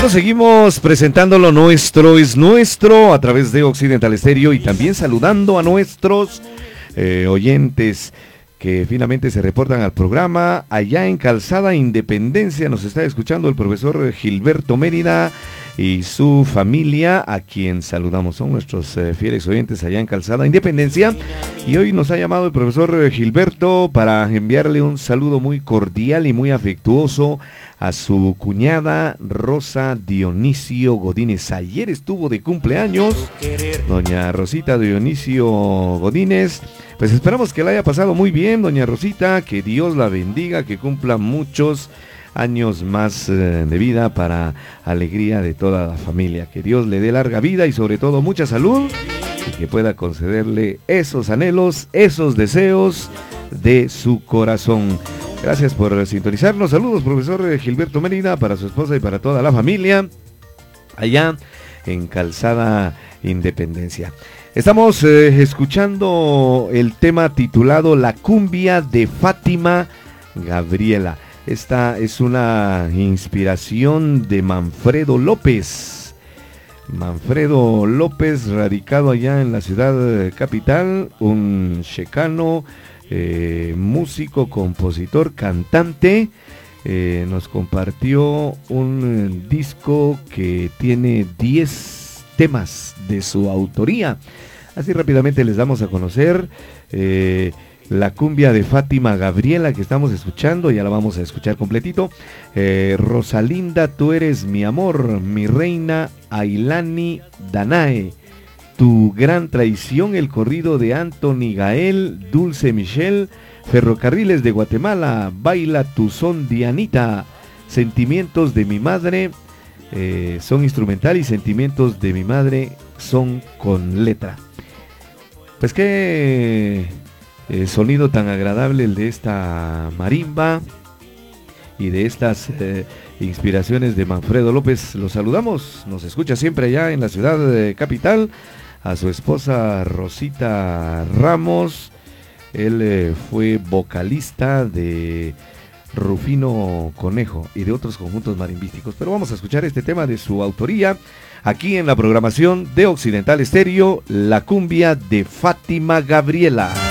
Nosotros seguimos presentando lo nuestro es nuestro a través de Occidental Estéreo y también saludando a nuestros oyentes que finalmente se reportan al programa. Allá en Calzada Independencia nos está escuchando el profesor Gilberto Mérida y su familia, a quien saludamos. Son nuestros fieles oyentes allá en Calzada Independencia, y hoy nos ha llamado el profesor Gilberto para enviarle un saludo muy cordial y muy afectuoso a su cuñada Rosa Dionisio Godínez. Ayer estuvo de cumpleaños doña Rosita Dionisio Godínez. Pues esperamos que la haya pasado muy bien, doña Rosita, que Dios la bendiga, que cumpla muchos años más de vida para alegría de toda la familia. Que Dios le dé larga vida y sobre todo mucha salud, y que pueda concederle esos anhelos, esos deseos de su corazón. Gracias por sintonizarnos. Saludos, profesor Gilberto Mérida, para su esposa y para toda la familia allá en Calzada Independencia. Estamos escuchando el tema titulado La cumbia de Fátima Gabriela. Esta es una inspiración de Manfredo López. Manfredo López, radicado allá en la ciudad capital, un checano, músico, compositor, cantante. Nos compartió un disco que tiene 10 temas de su autoría. Así rápidamente les damos a conocer la cumbia de Fátima Gabriela que estamos escuchando. Ya la vamos a escuchar completito. Rosalinda, tú eres mi amor, mi reina, Ailani Danae, Tu gran traición, el corrido de Anthony Gael, Dulce Michel, Ferrocarriles de Guatemala, Baila tu son Dianita, Sentimientos de mi madre, son instrumental, y Sentimientos de mi madre son con letra. Pues qué sonido tan agradable el de esta marimba y de estas inspiraciones de Manfredo López. Los saludamos, nos escucha siempre allá en la ciudad capital, a su esposa Rosita Ramos. Él fue vocalista de Rufino Conejo y de otros conjuntos marimbísticos. Pero vamos a escuchar este tema de su autoría aquí en la programación de Occidental Estéreo, La cumbia de Fátima Gabriela.